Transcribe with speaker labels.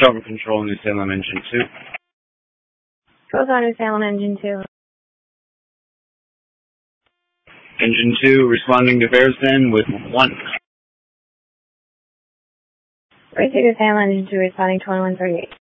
Speaker 1: Trouble Control, New Salem Engine 2.
Speaker 2: Goes on New Salem Engine 2.
Speaker 1: Engine 2 responding to Bearsden with 1.
Speaker 2: Racing New Salem Engine 2 responding 2138.